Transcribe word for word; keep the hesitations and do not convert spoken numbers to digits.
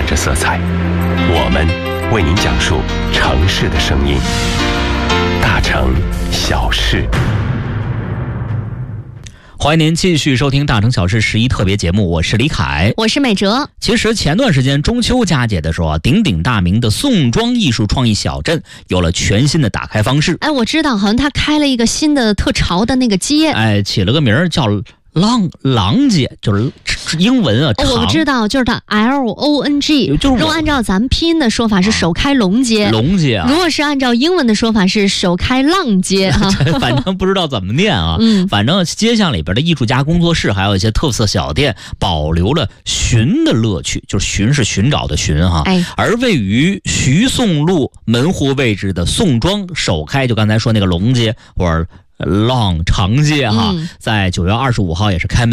染着色彩，我们为您讲述城市的声音。大城小事。 欢迎您继续收听《大城小事》十一特别节目，我是李凯， 我是美哲。 其实前段时间中秋佳节的时候啊，鼎鼎大名的宋庄艺术创意小镇有了全新的打开方式。 哎，我知道，好像他开了一个新的特潮的那个街， 哎，起了个名儿叫浪浪街，就是英文啊。 哦，我知道，就是它 L O N G。就是如果按照咱们拼音的说法是首开龙街， 龙街啊。 如果是按照英文的说法是首开浪街哈、 啊。反正不知道怎么念啊。嗯，反正街巷里边的艺术家工作室，还有一些特色小店，保留了寻的乐趣，就是寻是寻找的寻哈。哎，而位于徐宋路门户位置的宋庄首开，就刚才说那个龙街或者浪长街哈，嗯、在九月二十五号也是开门。